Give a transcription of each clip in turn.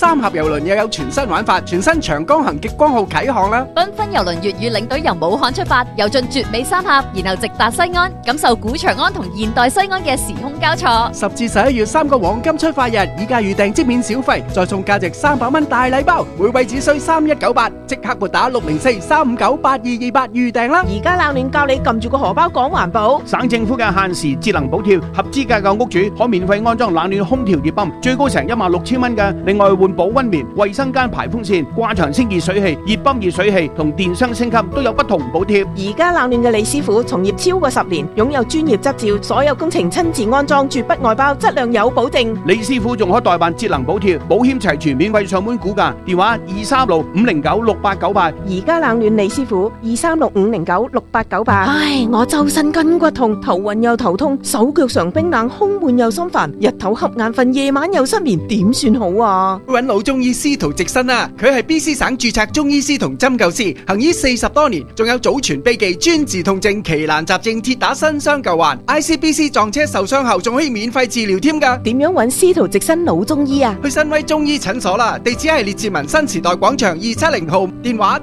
三峽郵輪又有全新玩法，全新長江行極光號啟航啦！ 繽紛郵輪粵語領隊由武漢出發，遊進絕美三峽，然後直達西安，感受古長安同現代西安嘅時空交錯。 10至11月3個黃金出發日，以價預訂即免小費，再送價值300蚊大禮包，每位只需3198，即刻撥打604-359-8228預訂啦！ 而家冷暖教你撳住個荷包講環保。 省政府嘅限時節能補貼，合資格嘅屋主可免費安裝冷暖空調熱泵，最高成16000蚊嘅。另外換保溫棉、衛生間排風扇、掛牆清熱水器、熱泵熱水器同電箱升級都有不同補貼。 而家冷暖嘅李師傅從業超過10年，擁有專業執照，所有工程親自安裝，絕不外包，質量有保證。 李師傅仲可代辦節能補貼，保險齊全，免費上門估價，電話236-509-6898。 而家冷暖李師傅236-509-6898。唉，我周身筋骨痛，頭暈又頭痛，手腳常冰冷，胸悶又心煩，日頭瞌眼瞓，夜晚又失眠，點算好啊？ 揾老中醫司徒直新啊，佢係 BC 省註冊中醫師同針灸師，行醫40多年，仲有祖傳秘技專治痛症、奇難雜症、鐵打新傷舊患。ICBC 撞車受傷後仲可以免費治療添㗎。 點樣揾司徒直新老中醫啊？ 去新威中醫診所啦，地址係列治文新時代廣場270號，電話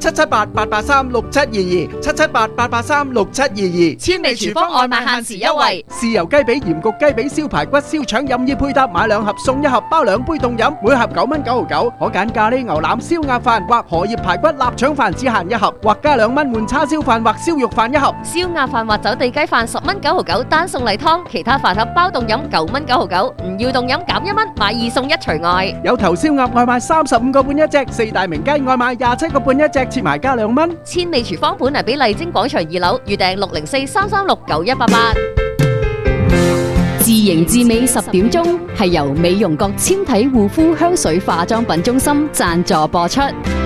778-883-6722，778-883-6722。 千味廚房外賣限時優惠， 豉油雞髀、鹽焗雞髀、燒排骨、燒腸任意配搭，買2盒送1盒，包2杯凍飲，每盒9蚊9毫9。可揀咖喱牛腩、燒鴨飯或荷葉排骨臘腸飯，只限1盒，或加2蚊換叉燒飯或燒肉飯1盒。 燒鴨飯或走地雞飯10蚊9毫9，單送例湯，其他飯盒包凍飲9蚊9毫9，唔要凍飲減1蚊，買2送1除外。 有頭燒鴨外賣35個半一隻，四大名雞外賣27個半一隻，切埋加2蚊。 千味廚房本嚟俾麗晶廣場2樓，預訂604-336-9188。自營自美10點鐘係由美容閣纖體護膚香水化妝品中心贊助播出。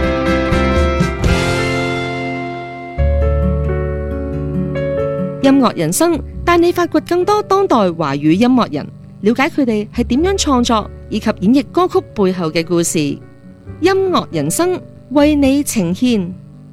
音樂人生帶你發掘更多當代華語音樂人，了解佢哋係點樣創作以及演繹歌曲背後嘅故事。音樂人生為你呈獻。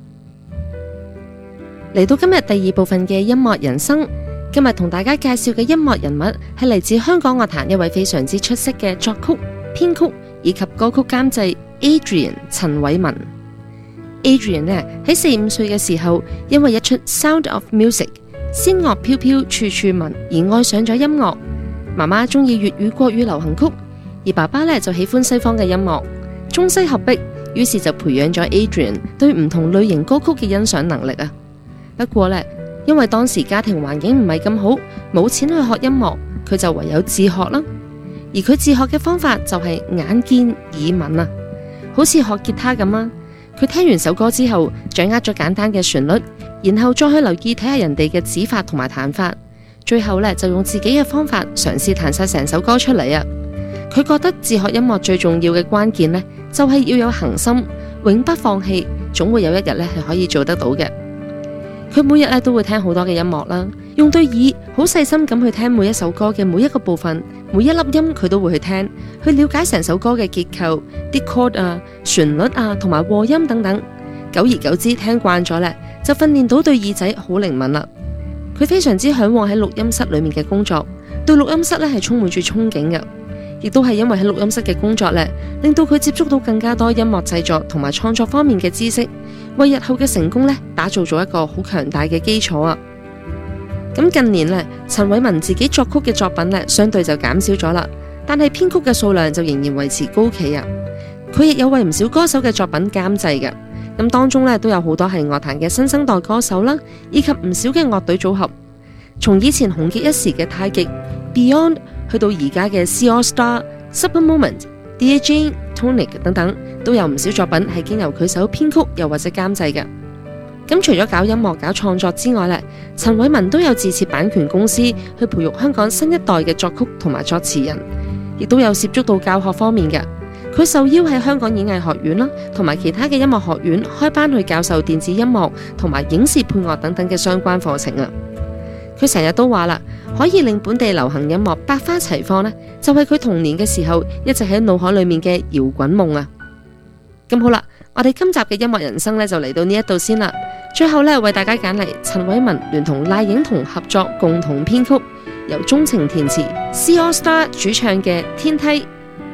嚟到今日第2部分嘅音樂人生，今日同大家介紹嘅音樂人物係嚟自香港樂壇一位非常之出色嘅作曲、編曲以及歌曲監製 Adrian 陳偉文。Adrian 呢喺4-5歲嘅時候，因為一出 Sound of Music 仙樂飄飄處處聞而愛上咗音樂。媽媽中意粵語、國語流行曲，而爸爸呢就喜歡西方嘅音樂，中西合璧，於是就培養咗 Adrian 對唔同類型歌曲嘅欣賞能力啊。不過呢，因為當時家庭環境唔係咁好，冇錢去學音樂，佢就唯有自學啦。而佢自學嘅方法就係眼見耳聞啊，好似學吉他咁啊。佢聽完首歌之後，掌握咗簡單嘅旋律，然後再去留意睇下人哋嘅指法同埋彈法，最後呢，就用自己嘅方法嘗試彈晒成首歌出嚟啊。佢覺得自學音樂最重要嘅關鍵呢，就係要有恒心，永不放棄，總會有一日呢係可以做得到嘅。佢每日咧都會聽好多嘅音樂啦，用對耳好細心咁去聽每一首歌嘅每一個部分，每一粒音佢都會去聽，去了解成首歌嘅結構、啲 chord 啊、旋律啊同埋和音等等。久而久之聽慣咗咧，就訓練到對耳仔好靈敏啦。佢非常之向往喺錄音室裏面嘅工作，對錄音室咧係充滿住憧憬嘅，亦都係因為喺錄音室嘅工作咧，令到佢接觸到更加多音樂製作同埋創作方面嘅知識，為日後嘅成功咧打造咗一個好強大嘅基礎啊！咁近年咧，陳偉文自己作曲嘅作品咧相對就減少咗啦，但係編曲嘅數量就仍然維持高企啊！佢亦有為唔少歌手嘅作品監製嘅，咁當中咧都有好多係樂壇嘅新生代歌手啦，以及唔少嘅樂隊組合，從以前紅極一時嘅太極、Beyond 去到而家嘅 C AllStar、Super Moment、Dear Jane、Tonic 等等，都有唔少作品係經由佢手編曲又或者監製嘅。咁除咗搞音樂搞創作之外咧，陳偉文都有自設版權公司去培育香港新一代嘅作曲同埋作詞人，亦都有涉足到教學方面嘅。佢受邀喺香港演藝學院啦，同埋其他嘅音樂學院開班去教授電子音樂同埋影視配樂等等嘅相關課程啊。佢成日都話啦，可以令本地流行音樂百花齊放呢，就係佢童年嘅時候一直喺腦海裏面嘅搖滾夢啊。咁好啦，我哋今集嘅音樂人生呢就嚟到呢一度先啦。最後呢，為大家揀嚟陳偉文聯同賴影彤合作共同編曲，由鍾情填詞 C AllStar 主唱嘅《天梯》。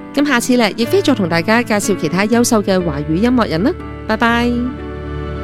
咁下次呢，亦飛再同大家介紹其他優秀嘅華語音樂人啦，拜拜。